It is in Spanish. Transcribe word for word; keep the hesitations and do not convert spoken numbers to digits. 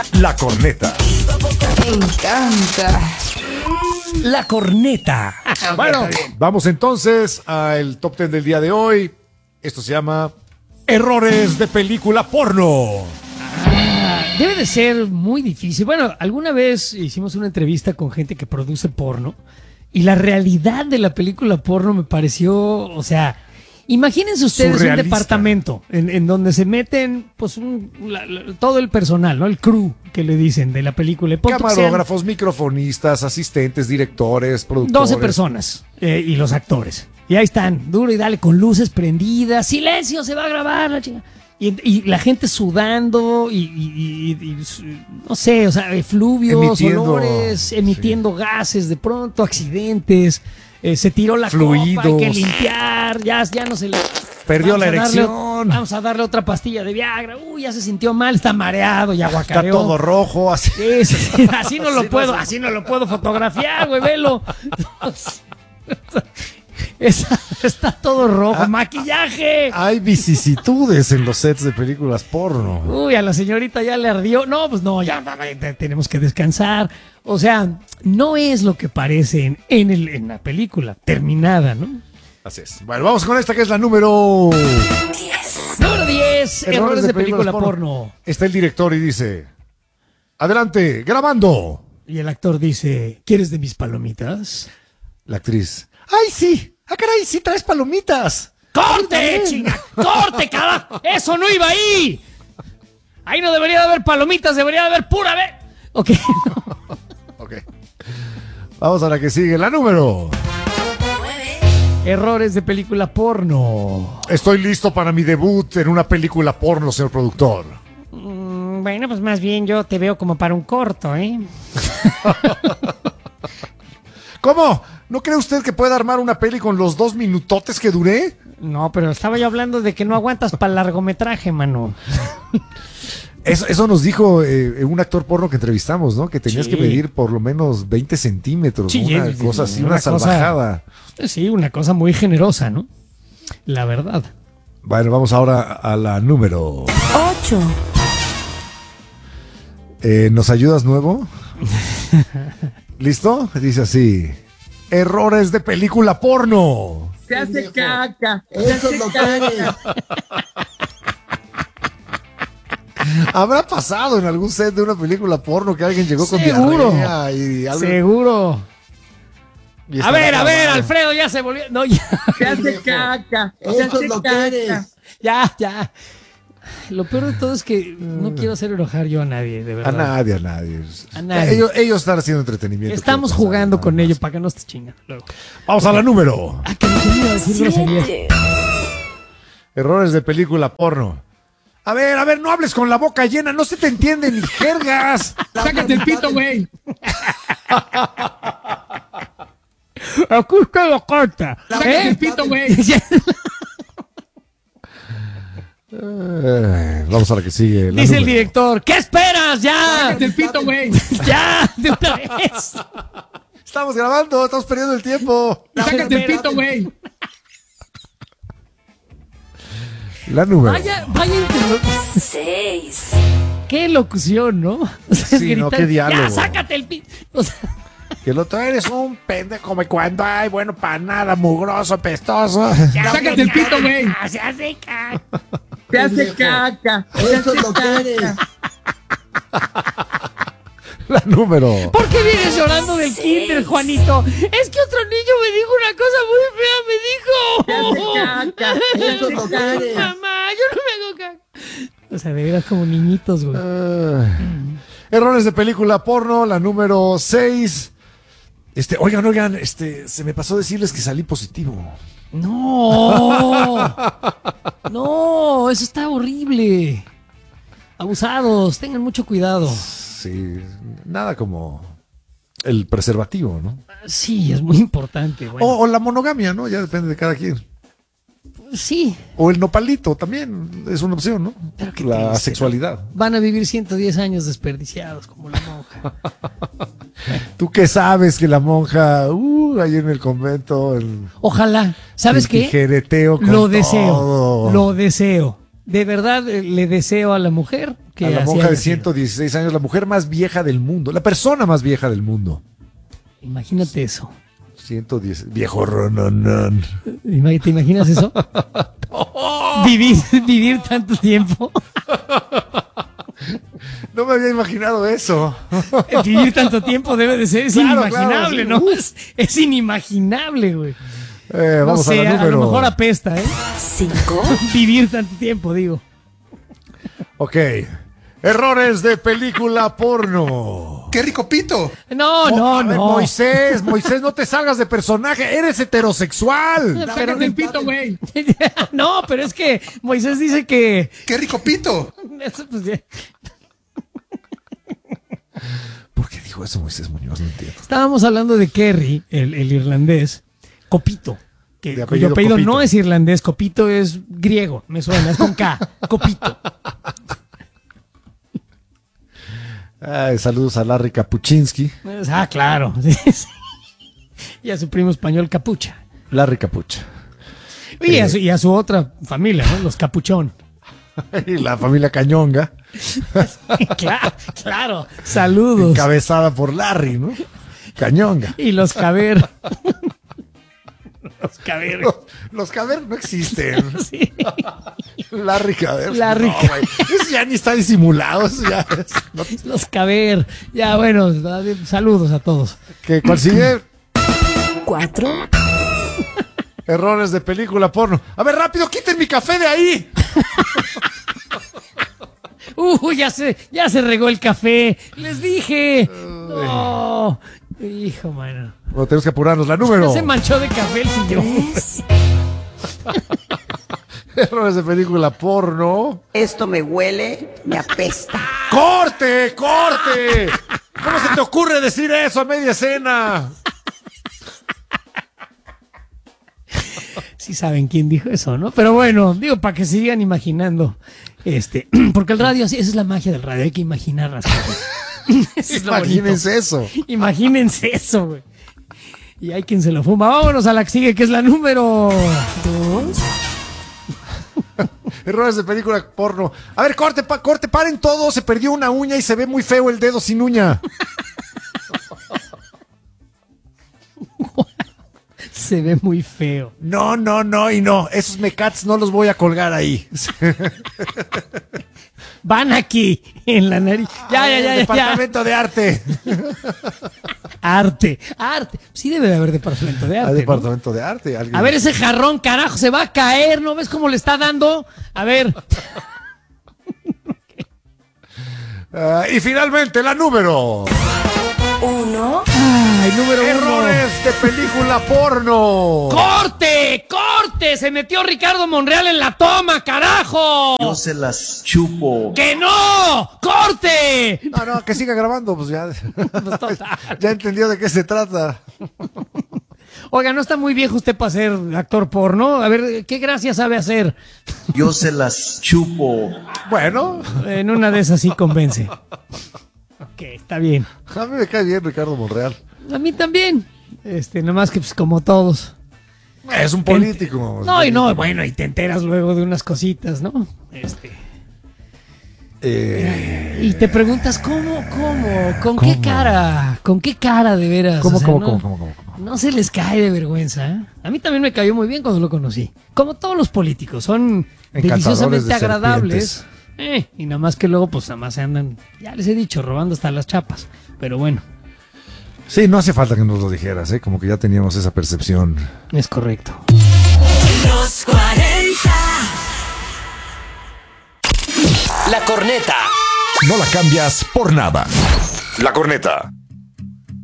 La corneta. Me encanta. La corneta. Bueno, vamos entonces al top ten del día de hoy. Esto se llama Errores de película porno. Ah, debe de ser muy difícil. Bueno, alguna vez hicimos una entrevista con gente que produce porno y la realidad de la película porno me pareció, o sea, imagínense ustedes surrealista. Un departamento en, en donde se meten pues un, la, la, todo el personal, ¿no? El crew que le dicen de la película. Camarógrafos, microfonistas, asistentes, directores, productores. doce personas eh, y los actores. Y ahí están, duro y dale, con luces prendidas. ¡Silencio! Se va a grabar la chingada. Y, y la gente sudando y, y, y, y no sé, o sea, efluvios, Emitiendo, olores, emitiendo sí. gases, de pronto accidentes, eh, se tiró la fluidos. copa, hay que limpiar, ya, ya no se le... Perdió la erección. Darle, vamos a darle otra pastilla de Viagra. Uy, ya se sintió mal, está mareado, ya guacareó. Está todo rojo, así. Sí, sí, así no lo así puedo, no se... así no lo puedo fotografiar, güey, velo. Está, está todo rojo, ah, maquillaje. Hay vicisitudes en los sets de películas porno. Uy, a la señorita ya le ardió. No, pues no, ya tenemos que descansar. O sea, no es lo que parece en, en, el, en la película terminada, ¿no? Así es. Bueno, vamos con esta que es la número diez. Número diez, errores, errores de, de película porno. porno. Está el director y dice: adelante, grabando. Y el actor dice: ¿quieres de mis palomitas? La actriz: ¡ay, sí! ¡Ah, caray! ¡Sí traes palomitas! ¡Corte, chinga! ¡Corte, carajo! ¡Eso no iba ahí! Ahí no debería de haber palomitas, debería de haber pura vez. Ok. No. Ok. Vamos a la que sigue, la número. Errores de película porno. Estoy listo para mi debut en una película porno, señor productor. Mm, bueno, pues más bien yo te veo como para un corto, ¿eh? ¿Cómo? ¿No cree usted que puede armar una peli con los dos minutotes que duré? No, pero estaba yo hablando de que no aguantas para el largometraje, mano. Eso, eso nos dijo eh, un actor porno que entrevistamos, ¿no? Que tenías sí. que medir por lo menos veinte centímetros, sí, una sí, cosa así, una, una salvajada. Cosa, sí, una cosa muy generosa, ¿no? La verdad. Bueno, vamos ahora a la número ocho. Eh, ¿Nos ayudas nuevo? ¿Listo? Dice así: errores de película porno. Se hace caca. Eso es lo que ¿Habrá pasado en algún set de una película porno que alguien llegó con seguro, diarrea y algo? Seguro. Y a ver, a ver, Alfredo ya se volvió. No, ya. Se hace caca. Eso es lo que eres. Ya, ya. Lo peor de todo es que no quiero hacer enojar yo a nadie, de verdad. A nadie, a nadie. A nadie. Ellos, ellos están haciendo entretenimiento. Estamos jugando con ellos para que no te chingan. Luego. Vamos a la número. Ah, que no se iba a decir grosería. Errores de película porno. A ver, a ver, no hables con la boca llena, no se te entiende ni jergas. Sácate el pito, güey. Aquí está la carta. Sácate el pito, güey. Eh, vamos a la que sigue. Dice número. El director: ¿qué esperas? ¡Ya! ¡Sácate el pito, güey! ¡Ya! ¡De una vez! Estamos grabando, estamos perdiendo el tiempo. ¡Sácate el pito, güey! La número. Vaya, vaya. Seis. Qué locución, ¿no? O sea, sí, no, qué diálogo. ¡Ya, sácate el pito! O sea, que lo trae eres un pendejo como cuando hay bueno para nada, mugroso, pestoso. Ya, sácate el pito, güey. Se hace caca. Se hace caca. Eso es lo que eres. La número. ¿Por qué vienes llorando del sí. kinder, Juanito? Es que otro niño me dijo una cosa muy fea, me dijo. Se hace caca. Eso es lo que eres. Mamá, yo no me hago caca. O sea, de veras como niñitos, güey. Uh, mm. Errores de película porno, la número seis. Este, oigan, oigan, este, se me pasó decirles que salí positivo. No, no, eso está horrible. Abusados, tengan mucho cuidado. Sí, nada como el preservativo, ¿no? Sí, es muy importante. Bueno. O, o la monogamia, ¿no? Ya depende de cada quien. Sí. O el nopalito también es una opción, ¿no? La triste, sexualidad. ¿no? Van a vivir ciento diez años desperdiciados como la monja. ¿Tú qué sabes que la monja, uh, ahí en el convento? El, Ojalá. ¿Sabes qué? Tijereteo con lo deseo. todo. Lo deseo. De verdad le deseo a la mujer que a la así monja de haya sido. ciento dieciséis años, la mujer más vieja del mundo, la persona más vieja del mundo. Imagínate eso. ciento diez, viejo rononón. Ima- ¿Te imaginas eso? Vivir, vivir tanto tiempo. No me había imaginado eso. Vivir tanto tiempo debe de ser, es Claro, inimaginable, claro, sí. ¿no? Es, es inimaginable, güey. Eh, No vamos sé, a la a, número. a lo mejor apesta, ¿eh? cinco, Vivir tanto tiempo, digo. Ok. Errores de película porno. ¡Qué rico pito! No, Mo- no, a ver, no. Moisés, Moisés, no te salgas de personaje. Eres heterosexual. Pero Dame el pito, güey. No, pero es que Moisés dice que. ¡Qué rico pito! Eso, pues, ya. ¿Por qué dijo eso Moisés Muñoz? No entiendo. Estábamos hablando de Kerry, el, el irlandés, Copito, que De cuyo apellido apellido Copito. no es irlandés, Copito es griego, me suena, es con K, Copito. Ay, saludos a Larry Kapuczynski. Ah, claro. Sí, sí. Y a su primo español Capucha. Larry Capucha. Y a su, y a su otra familia, ¿no? Los Capuchón. Y la familia Cañonga, Claro, claro. Saludos. encabezada por Larry, ¿no? Cañonga. Y los Caber. Los Caber. Los, los Caber no existen. Sí. Larry Caber. Larry No, güey. Eso ya ni está disimulado. Eso ya es- no- Los Caber. Ya, bueno, saludos a todos. ¿Qué, ¿Cuál sigue? cuatro, Errores de película porno. A ver, rápido, quiten mi café de ahí. Uh, ya se, ya se regó el café. Les dije. No. Hijo, mano. Bueno, tenemos que apurarnos. La número. Ya se manchó de café el sillón. tres, Errores de película porno. Esto me huele, me apesta. ¡Corte! ¡Corte! ¿Cómo se te ocurre decir eso a media escena? Sí saben quién dijo eso, ¿no? Pero bueno, digo, para que sigan imaginando. Este, porque el radio, sí, esa es la magia del radio, hay que imaginar las cosas. Eso es lo Imagínense bonito. eso. Imagínense eso, güey. Y hay quien se lo fuma. Vámonos a la que sigue, que es la número. dos, Errores de película porno. A ver, corte, pa, corte, paren todo. Se perdió una uña y se ve muy feo el dedo sin uña. Se ve muy feo. No, no, no y no. Esos mecats no los voy a colgar ahí. Van aquí, en la nariz. Ya, ya, ya, ya, ya. Departamento de arte. Arte, arte. Sí debe de haber departamento de Hay arte, ¿no? departamento de arte. alguien- A ver, ese jarrón, carajo, se va a caer. ¿No ves cómo le está dando? A ver. Ah, y finalmente la número. uno, Ay, número uno. Errores de película porno. ¡Corte! ¡Corte! Se metió Ricardo Monreal en la toma, carajo. Yo se las chupo. ¡Que no! ¡Corte! No, no, que siga grabando, pues ya. Pues total. Ya entendió de qué se trata. Oiga, ¿no está muy viejo usted para ser actor porno? A ver, ¿qué gracia sabe hacer? Yo se las chupo. Bueno, En una de esas sí convence. Ok, está bien. a mí me cae bien Ricardo Monreal. A mí también. Este, nomás que pues, como todos. Es un político. No, y no, bueno, y te enteras luego de unas cositas, ¿no? Este. Eh, Y te preguntas, ¿cómo, cómo? ¿Con ¿Cómo? qué cara? ¿Con qué cara de veras? ¿Cómo, O sea, cómo, no, cómo, cómo, cómo, cómo? No se les cae de vergüenza, ¿eh? A mí también me cayó muy bien cuando lo conocí. Como todos los políticos, son Encantadores deliciosamente de agradables. Eh, y nada más que luego, pues nada más se andan, ya les he dicho, robando hasta las chapas. Pero bueno, Sí, no hace falta que nos lo dijeras, ¿eh? Como que ya teníamos esa percepción. es correcto. los cuarenta, La corneta. No la cambias por nada. La corneta.